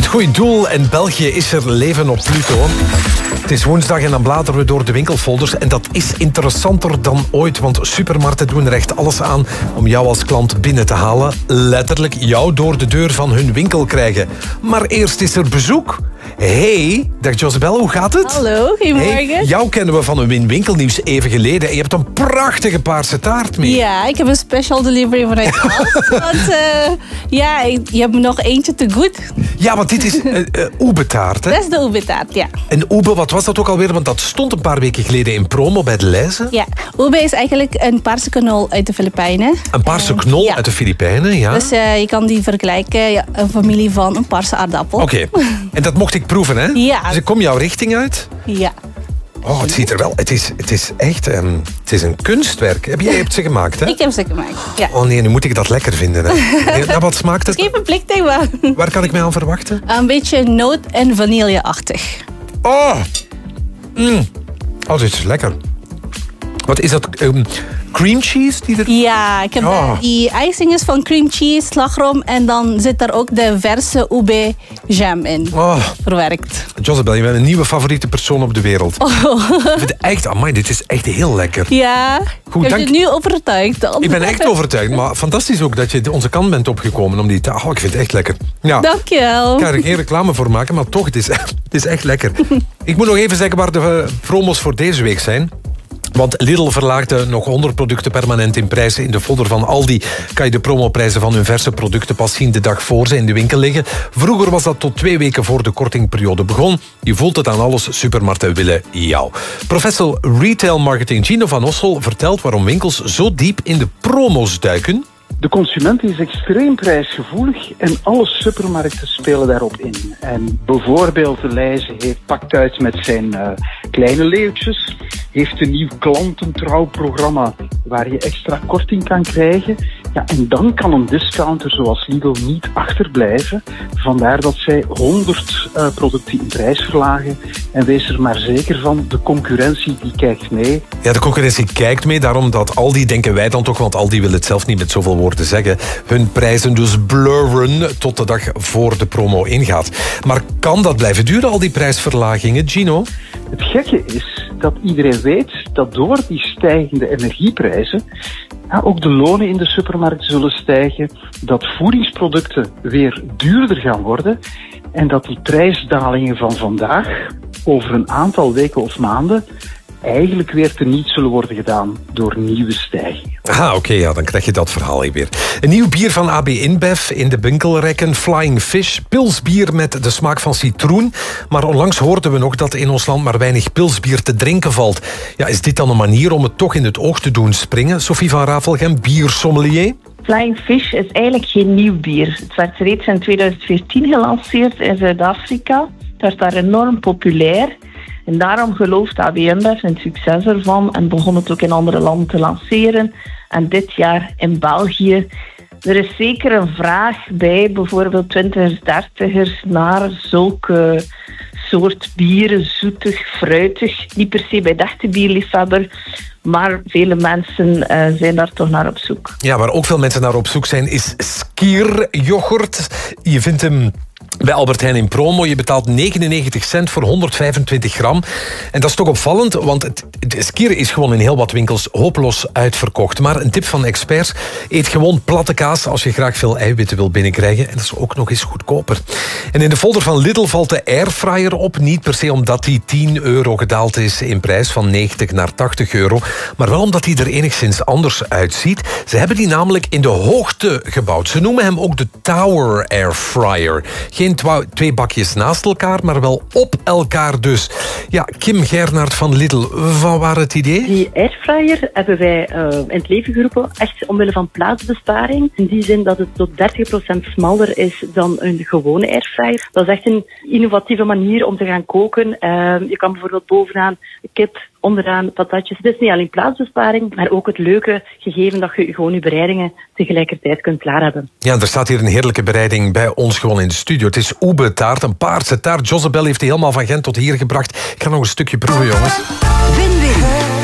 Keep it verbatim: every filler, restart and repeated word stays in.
goede doel en België is er leven op Pluto. Het is woensdag en dan bladeren we door de winkelfolders. En dat is interessanter dan ooit, want supermarkten doen er echt alles aan om jou als klant binnen te halen. Letterlijk jou door de deur van hun winkel krijgen. Maar eerst is er bezoek. Hey, dag Josabel, hoe gaat het? Hallo, goedemorgen. Hey, jou kennen we van een winkelnieuws even geleden. En je hebt een prachtige paarse taart mee. Ja, ik heb een special delivery vanuit huis. Want uh, ja, je hebt nog eentje te goed. Ja, want dit is uh, uh, oebetaart, hè? Dat is de oebetaart, ja. En oebe, wat was dat ook alweer? Want dat stond een paar weken geleden in promo bij de Leize. Ja, oebe is eigenlijk een paarse knol uit de Filipijnen. Een paarse knol uh, ja. uit de Filipijnen, ja. Dus uh, je kan die vergelijken, ja, een familie van een paarse aardappel. Oké, okay. En dat mocht ik proeven, hè? Ja. Dus ik kom jouw richting uit. Ja. Oh, het ziet er wel... Het is, het is echt... Um, het is een kunstwerk. Heb jij hebt ze gemaakt, hè? Ik heb ze gemaakt, ja. Oh nee, nu moet ik dat lekker vinden, hè. Nou, wat smaakt het? Geef een blik tegen me. Waar kan ik mij aan verwachten? Een beetje noot- en vanilleachtig. Oh! Mm. Oh, dit is lekker. Wat is dat? Um, cream cheese? Die er... Ja, ik heb oh. die icing is van cream cheese, slagroom en dan zit daar ook de verse ube jam in. Oh. Verwerkt. Josabel, je bent een nieuwe favoriete persoon op de wereld. Oh. Ik vind het echt, amai, dit is echt heel lekker. Ja, goed, ik ben dank... je nu overtuigd dan. Ik ben echt overtuigd, maar fantastisch ook dat je onze kant bent opgekomen om die te... Oh, ik vind het echt lekker. Ja. Dankjewel. Ik ga er geen reclame voor maken, maar toch, het is, het is echt lekker. Ik moet nog even zeggen waar de promos voor deze week zijn. Want Lidl verlaagde nog honderd producten permanent in prijzen. In de folder van Aldi kan je de promoprijzen van hun verse producten pas zien de dag voor ze in de winkel liggen. Vroeger was dat tot twee weken voor de kortingperiode begon. Je voelt het aan alles, supermarkten willen jou. Professor Retail Marketing Gino van Ossel vertelt waarom winkels zo diep in de promos duiken. De consument is extreem prijsgevoelig en alle supermarkten spelen daarop in. En bijvoorbeeld de Leize heeft pakt uit met zijn uh, kleine leeuwtjes, heeft een nieuw klantentrouwprogramma waar je extra korting kan krijgen. Ja, en dan kan een discounter zoals Lidl niet achterblijven. Vandaar dat zij honderd uh, producten in prijs verlagen. En wees er maar zeker van, de concurrentie die kijkt mee. Ja, de concurrentie kijkt mee, daarom dat Aldi, denken wij dan toch, want Aldi wil het zelf niet met zoveel woorden zeggen, hun prijzen dus blurren tot de dag voor de promo ingaat. Maar kan dat blijven duren, al die prijsverlagingen, Gino? Het gekke is dat iedereen weet dat door die stijgende energieprijzen ja, ook de lonen in de supermarkt zullen stijgen, dat voedingsproducten weer duurder gaan worden en dat die prijsdalingen van vandaag over een aantal weken of maanden eigenlijk weer teniet zullen worden gedaan door nieuwe stijgingen. Ah, oké, okay, ja, dan krijg je dat verhaal weer. Een nieuw bier van A B InBev in de winkelrekken, Flying Fish. Pilsbier met de smaak van citroen. Maar onlangs hoorden we nog dat in ons land maar weinig pilsbier te drinken valt. Ja, is dit dan een manier om het toch in het oog te doen springen? Sophie van Rafelgem, biersommelier. Flying Fish is eigenlijk geen nieuw bier. Het werd reeds in tweeduizend veertien gelanceerd in Zuid-Afrika. Het werd daar enorm populair. En daarom gelooft A B InBev in het succes ervan en begon het ook in andere landen te lanceren. En dit jaar in België. Er is zeker een vraag bij bijvoorbeeld twintigers, dertigers naar zulke soort bieren, zoetig, fruitig. Niet per se bij de echte bierliefhebber, maar vele mensen uh, zijn daar toch naar op zoek. Ja, waar ook veel mensen naar op zoek zijn is skieryoghurt. Je vindt hem bij Albert Heijn in promo. Je betaalt negenennegentig cent voor honderdvijfentwintig gram. En dat is toch opvallend, want het, het skier is gewoon in heel wat winkels hopeloos uitverkocht. Maar een tip van experts, eet gewoon platte kaas als je graag veel eiwitten wil binnenkrijgen. En dat is ook nog eens goedkoper. En in de folder van Lidl valt de airfryer op. Niet per se omdat die tien euro gedaald is in prijs, van negentig naar tachtig euro. Maar wel omdat die er enigszins anders uitziet. Ze hebben die namelijk in de hoogte gebouwd. Ze noemen hem ook de Tower Airfryer. Geen twa- twee bakjes naast elkaar, maar wel op elkaar dus. Ja, Kim Gernaert van Lidl, van waar het idee? Die airfryer hebben wij uh, in het leven geroepen, echt omwille van plaatsbesparing. In die zin dat het tot dertig procent smaller is dan een gewone airfryer. Dat is echt een innovatieve manier om te gaan koken. Uh, je kan bijvoorbeeld bovenaan kip, onderaan patatjes. Het is niet alleen plaatsbesparing, maar ook het leuke gegeven dat je gewoon je bereidingen tegelijkertijd kunt klaar hebben. Ja, er staat hier een heerlijke bereiding bij ons gewoon in de studio. Het is oebe-taart, een paarse taart. Josabel heeft die helemaal van Gent tot hier gebracht. Ik ga nog een stukje proeven, jongens. Win-win.